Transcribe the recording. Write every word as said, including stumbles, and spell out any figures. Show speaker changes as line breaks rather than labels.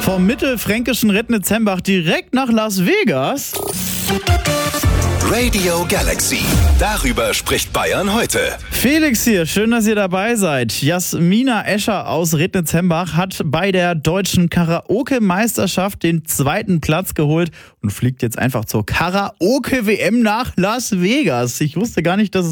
Vom mittelfränkischen Rednitzembach direkt nach Las Vegas.
Radio Galaxy. Darüber spricht Bayern heute.
Felix hier, schön, dass ihr dabei seid. Jasmina Escher aus Rednitzembach hat bei der deutschen Karaoke-Meisterschaft den zweiten Platz geholt und fliegt jetzt einfach zur Karaoke-W M nach Las Vegas. Ich wusste gar nicht, dass es